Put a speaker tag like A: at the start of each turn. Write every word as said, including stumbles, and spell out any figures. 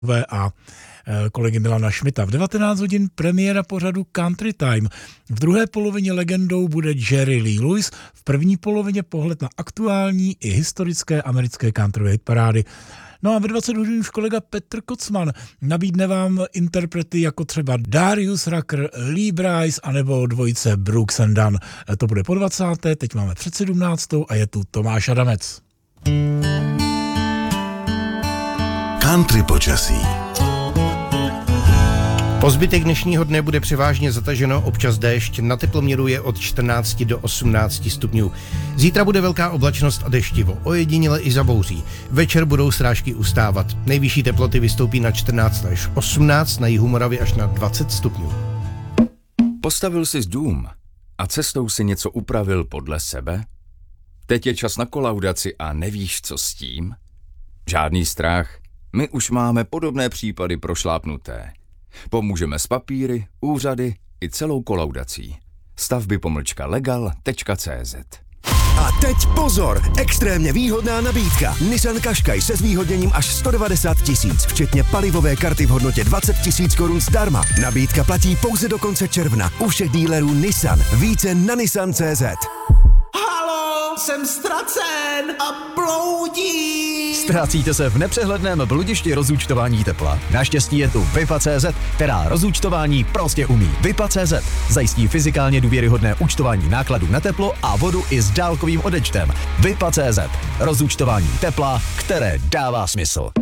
A: a kolegy Milana Šmita. V devatenáct hodin premiéra pořadu Country Time. V druhé polovině legendou bude Jerry Lee Lewis, v první polovině pohled na aktuální i historické americké country parády. No a ve dvacet hodin už kolega Petr Kocman nabídne vám interprety jako třeba Darius Rucker, Lee Brice anebo dvojice Brooks and Dunn. To bude po dvacáté, teď máme před sedmnáctou a je tu Tomáš Adamec.
B: Country počasí.
C: Po zbytek dnešního dne bude převážně zataženo, občas déšť, na teploměru je od čtrnácti do osmnácti stupňů. Zítra bude velká oblačnost a deštivo, ojediněle i zabouří. Večer budou srážky ustávat. Nejvyšší teploty vystoupí na čtrnáct až osmnáct, na jihu Moravy až na dvacet stupňů.
D: Postavil jsi dům a cestou si něco upravil podle sebe? Teď je čas na kolaudaci a nevíš, co s tím? Žádný strach, my už máme podobné případy prošlápnuté. Pomůžeme s papíry, úřady i celou kolaudací. Stavby pomlčka legal tečka cé zet.
B: A teď pozor, extrémně výhodná nabídka. Nissan Qashqai se zvýhodněním až sto devadesát tisíc, včetně palivové karty v hodnotě dvacet tisíc korun zdarma. Nabídka platí pouze do konce června u všech dílerů Nissan. Více na nissan tečka cé zet.
E: Halo, jsem ztracen a bloudím.
F: Ztrácíte se v nepřehledném bludišti rozúčtování tepla? Naštěstí je tu Vipa tečka cé zet, která rozúčtování prostě umí. Vipa tečka cé zet zajistí fyzikálně důvěryhodné účtování nákladů na teplo a vodu i s dálkovým odečtem. Vipa tečka cé zet. Rozúčtování tepla, které dává smysl.